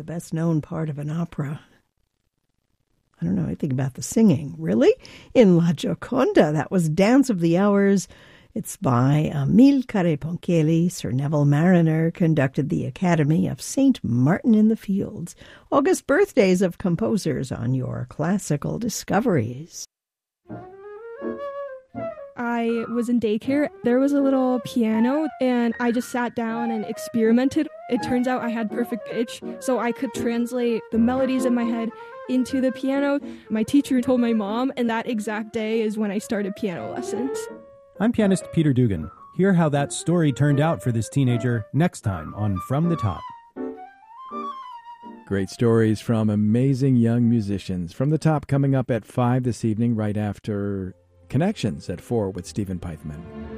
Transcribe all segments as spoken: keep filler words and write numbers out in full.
the best-known part of an opera? I don't know anything about the singing. Really? In La Gioconda, that was Dance of the Hours. It's by Amilcare Ponchielli. Sir Neville Marriner conducted the Academy of Saint Martin in the Fields. August birthdays of composers on your classical discoveries. I was in daycare. There was a little piano, and I just sat down and experimented. It turns out I had perfect pitch, so I could translate the melodies in my head into the piano. My teacher told my mom, and that exact day is when I started piano lessons. I'm pianist Peter Dugan. Hear how that story turned out for this teenager next time on From the Top. Great stories from amazing young musicians. From the Top coming up at five this evening, right after Connections at four with Stephen Peitzman.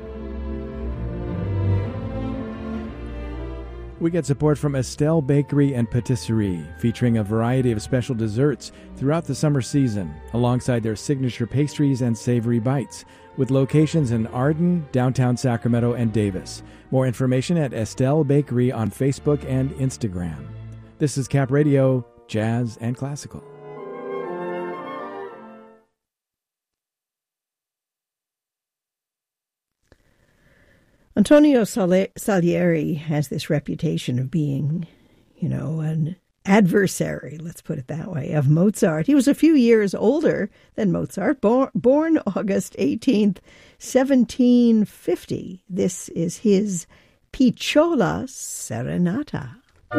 We get support from Estelle Bakery and Patisserie, featuring a variety of special desserts throughout the summer season, alongside their signature pastries and savory bites, with locations in Arden, downtown Sacramento, and Davis. More information at Estelle Bakery on Facebook and Instagram. This is Cap Radio, Jazz and Classical. Antonio Salieri has this reputation of being, you know, an adversary, let's put it that way, of Mozart. He was a few years older than Mozart, born, born August eighteenth, seventeen fifty. This is his Picciola Serenata.